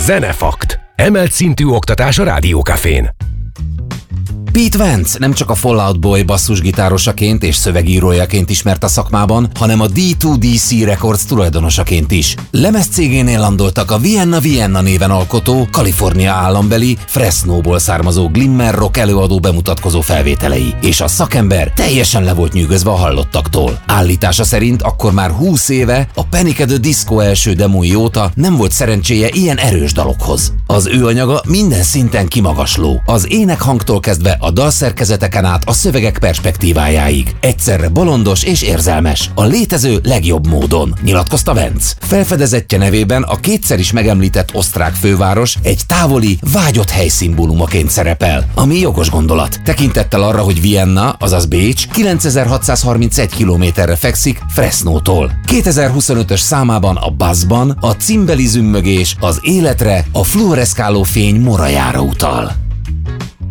Zenefakt. Emelt szintű oktatás a Rádiókafén. Pete Wentz nem csak a Fall Out Boy basszusgitárosaként és szövegírójaként ismert a szakmában, hanem a D2DC Records tulajdonosaként is. Lemezcégénél landoltak a Vienna néven alkotó, Kalifornia állambeli, Fresnóból származó glimmer rock előadó bemutatkozó felvételei, és a szakember teljesen le volt nyűgözve a hallottaktól. Állítása szerint akkor már 20 éve, a Panic at the Disco első demói óta nem volt szerencséje ilyen erős dalokhoz. Az ő anyaga minden szinten kimagasló, az énekhangtól kezdve a dalszerkezeteken át a szövegek perspektívájáig. Egyszerre bolondos és érzelmes, a létező legjobb módon, nyilatkozta Wentz. Felfedezettje nevében a kétszer is megemlített osztrák főváros egy távoli, vágyott helyszimbólumaként szerepel, ami jogos gondolat. Tekintettel arra, hogy Vienna, azaz Bécs 9631 kilométerre fekszik Fresnótól. 2025-ös számában a Buzzban a cimbeli zümmögés az életre, a fluoreszkáló fény morajára utal.